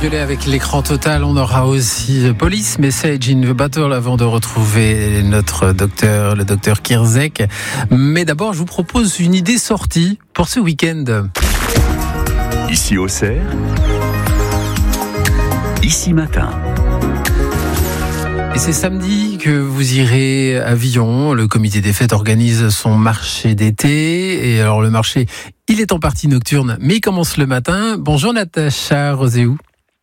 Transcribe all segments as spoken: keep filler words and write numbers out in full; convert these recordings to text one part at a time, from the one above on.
violet avec l'écran total. On aura aussi Police, Message in the Battle avant de retrouver notre docteur, le docteur Kierzek. Mais d'abord, je vous propose une idée sortie pour ce week-end. Ici Auxerre, ici matin. Et c'est samedi que vous irez à Villon. Le comité des fêtes organise son marché d'été. Et alors le marché, il est en partie nocturne, mais il commence le matin. Bonjour Natacha Roséou.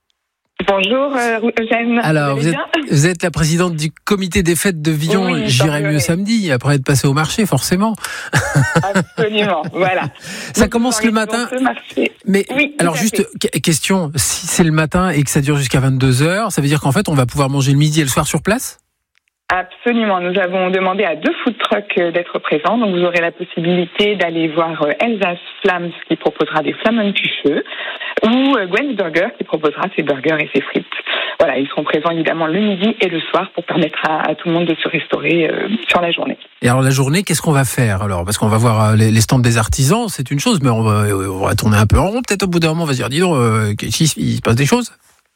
Bonjour euh, Eugène. Alors vous, vous, êtes, vous êtes la présidente du comité des fêtes de Villon. Oui, j'irai mieux samedi, après être passé au marché forcément. Absolument, voilà. Ça Donc, commence le matin. Mais oui, alors juste fait. question, si c'est le matin et que ça dure jusqu'à vingt-deux heures, ça veut dire qu'en fait on va pouvoir manger le midi et le soir sur place ? Absolument, nous avons demandé à deux food trucks d'être présents, donc vous aurez la possibilité d'aller voir Elsace Flams qui proposera des flammen feu ou Gwen's Burger qui proposera ses burgers et ses frites. Voilà, ils seront présents évidemment le midi et le soir pour permettre à, à tout le monde de se restaurer euh, sur la journée. Et alors la journée, qu'est-ce qu'on va faire alors ? Parce qu'on va voir les, les stands des artisans, c'est une chose, mais on va, on va tourner un peu en rond. Peut-être au bout d'un moment, on va se dire, dis donc, euh, il se passe des choses ?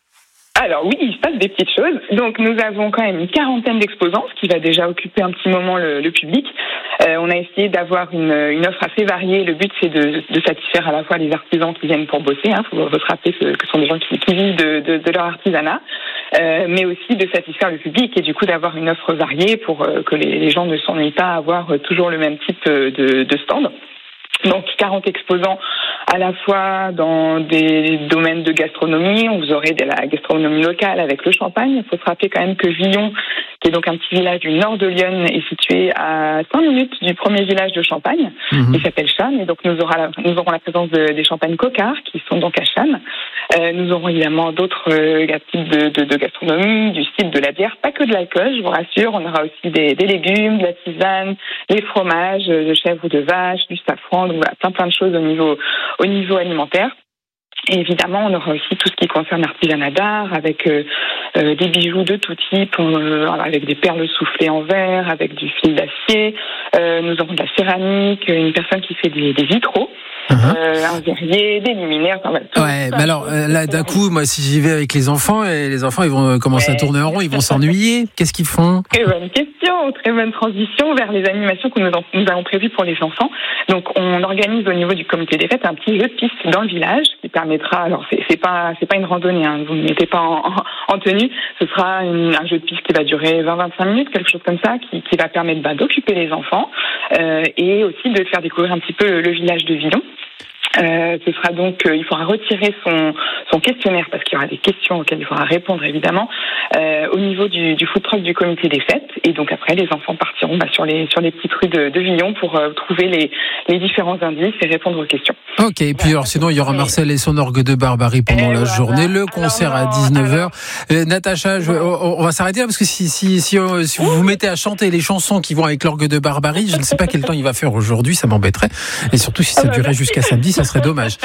Alors oui, il se passe des petites choses. Donc nous avons quand même une quarantaine d'exposants, ce qui va déjà occuper un petit moment le, le public. Euh, on a essayé d'avoir une, une offre assez variée. Le but, c'est de, de satisfaire à la fois les artisans qui viennent pour bosser. Il hein, faut se rappeler que ce sont des gens qui, qui vivent de, de, de leur artisanat, euh, mais aussi de satisfaire le public et du coup d'avoir une offre variée pour euh, que les, les gens ne s'ennuient pas à avoir toujours le même type de, de stand. Donc quarante exposants à la fois dans des domaines de gastronomie. Vous aurez de la gastronomie locale avec le champagne. Il faut se rappeler quand même que Villon, qui est donc un petit village du nord de Lyon, est situé à cinq minutes du premier village de Champagne, mmh. qui s'appelle Cham. Et donc nous aurons la, nous aurons la présence de, des champagnes cocards qui sont donc à Cham. Euh, nous aurons évidemment d'autres euh, types de, de, de gastronomie, du style de la bière, pas que de l'alcool, je vous rassure. On aura aussi des, des légumes, de la tisane, les fromages de chèvre ou de vache, du safran, donc voilà, plein plein de choses au niveau au niveau alimentaire. Et évidemment, on aura aussi tout ce qui concerne l'artisanat d'art, avec euh, euh, des bijoux de tout type, euh, avec des perles soufflées en verre, avec du fil d'acier. Euh, nous aurons de la céramique, une personne qui fait des, des vitraux. Uh-huh. Euh, un verrier, des luminaires. Enfin, voilà, ouais, mais alors là, d'un coup, moi, si j'y vais avec les enfants, et les enfants, ils vont commencer ouais. à tourner en rond, ils vont s'ennuyer. Qu'est-ce qu'ils font ? Très bonne question, très bonne transition vers les animations que nous, en, nous avons prévues pour les enfants. Donc, on organise au niveau du comité des fêtes un petit jeu de piste dans le village qui permettra. Alors, c'est, c'est pas, c'est pas une randonnée. Hein, vous ne mettez pas en, en, en tenue. Ce sera une, un jeu de piste qui va durer vingt à vingt-cinq minutes, quelque chose comme ça, qui, qui va permettre bah, d'occuper les enfants euh, et aussi de faire découvrir un petit peu le, le village de Villon. Euh, ce sera donc, euh, il faudra retirer son, son questionnaire parce qu'il y aura des questions auxquelles il faudra répondre évidemment euh, au niveau du, du food truck du comité des fêtes. Et donc après, les enfants partiront bah, sur les sur les petites rues de, de Villon pour euh, trouver les, les différents indices et répondre aux questions. Ok. Et puis voilà. Alors sinon, il y aura Marcel et son orgue de barbarie pendant et la voilà. journée, le concert alors, non, à dix-neuf heures. Euh, Natacha, je, on, on va s'arrêter là parce que si si si, euh, si vous vous mettez à chanter les chansons qui vont avec l'orgue de barbarie, je ne sais pas quel temps il va faire aujourd'hui, ça m'embêterait. Et surtout si ça durait jusqu'à samedi, ça serait dommage.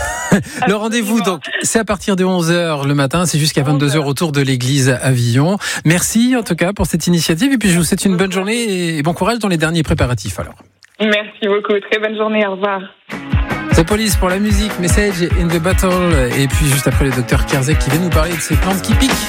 Le rendez-vous, donc, c'est à partir de onze heures le matin, c'est jusqu'à vingt-deux heures autour de l'église à Villon. Merci en tout cas pour cette initiative et puis je vous souhaite une bonne journée et bon courage dans les derniers préparatifs alors. Merci beaucoup, très bonne journée, au revoir. C'est Police pour la musique, Message in the Battle et puis juste après le docteur Kierzek qui vient nous parler de ces plantes qui piquent.